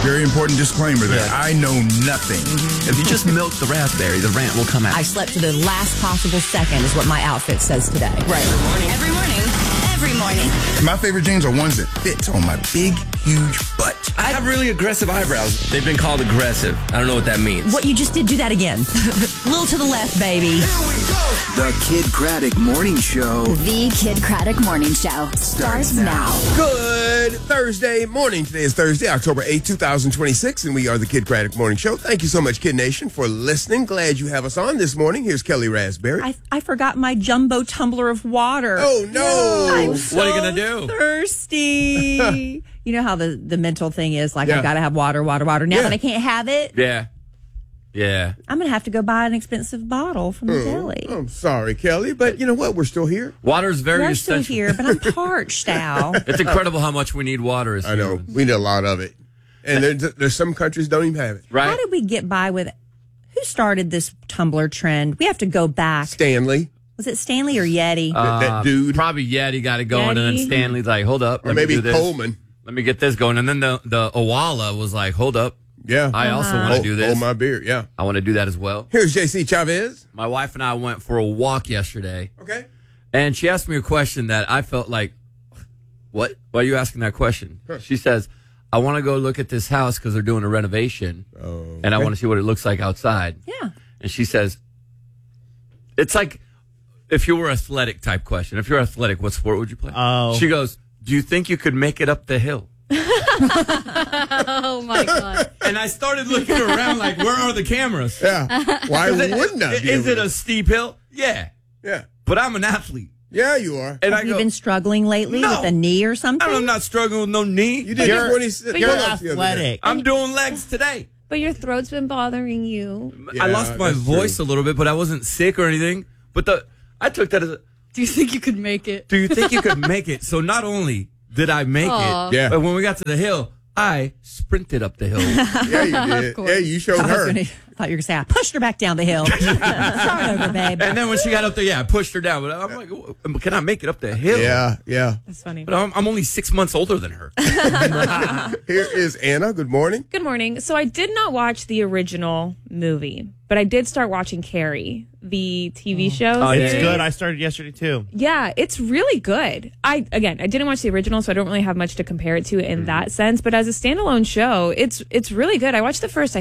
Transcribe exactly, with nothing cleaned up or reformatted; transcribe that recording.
very important disclaimer there. Yeah. I know nothing. Mm-hmm. If you just milk the raspberry, the rant will come out. I slept to the last possible second is what my outfit says today. Right. Every morning. Every morning. Every morning. My favorite jeans are ones that fit on my big, huge butt. I have really aggressive eyebrows. They've been called aggressive. I don't know what that means. What you just did, do that again. A little to the left, baby. The Kid Craddock Morning Show. The Kid Craddock Morning Show starts now. Good Thursday morning. Today is Thursday, October eighth, twenty twenty-six, and we are the Kid Craddock Morning Show. Thank you so much, Kid Nation, for listening. Glad you have us on this morning. Here's Kelly Raspberry. I, I forgot my jumbo tumbler of water. Oh, no. I'm so What are you gonna do? thirsty. You know how the, the mental thing is, like, Yeah. I've got to have water, water, water. Now Yeah. that I can't have it, Yeah. Yeah. I'm going to have to go buy an expensive bottle from the deli. I'm sorry, Kelly, but you know what? We're still here. Water is very We're still essential. here, but I'm parched, Al. It's incredible how much we need water. As I know. humans. We need a lot of it. And there's, there's some countries don't even have it. Right? How did we get by with Who started this tumbler trend? We have to go back. Stanley. Was it Stanley or Yeti? That, that dude. Probably Yeti got it going, and then Yeti. Stanley's like, hold up. Or let me maybe do this. Coleman. Let me get this going. And then the, the Owala was like, hold up. Yeah. I also want to do Hold- this. Hold my beer. Yeah. I want to do that as well. Here's J C Chavez. My wife and I went for a walk yesterday, Okay. and she asked me a question that I felt like, what? Why are you asking that question? She says, I want to go look at this house because they're doing a renovation, Oh, and I want to see what it looks like outside. Yeah. And she says, it's like if you were athletic type question. If you're athletic, what sport would you play? Oh. She goes, do you think you could make it up the hill? Oh, my God. And I started looking around like, where are the cameras? Yeah. Why Is it- wouldn't I be Is able it to- a steep hill? Yeah. Yeah. But I'm an athlete. Yeah, you are. And Have I you go, been struggling lately No. with a knee or something? I'm not struggling with no knee. You did You're- this when he said but you're pull-ups the other day. athletic. I'm doing legs today. But your throat's been bothering you. I Yeah, lost my that's voice true. a little bit, but I wasn't sick or anything. But the I took that as a, Do you think you could make it? do you think you could make it? So not only did I make Aw. it, Yeah. but when we got to the hill, I sprinted up the hill. Yeah, you did. Yeah, you showed I, was her. gonna, I thought you were going to say, I pushed her back down the hill. Start over, babe. And then when she got up there, yeah, I pushed her down. But I'm like, "Oh, can I make it up the hill? Yeah, yeah. That's funny. But I'm, I'm only six months older than her. Here is Anna. Good morning. Good morning. So I did not watch the original movie, but I did start watching Carrie, the T V show. Oh, It's series. good. I started yesterday, too. Yeah, it's really good. I again, I didn't watch the original, so I don't really have much to compare it to in that sense. But as a standalone show, it's it's really good. I watched the first, I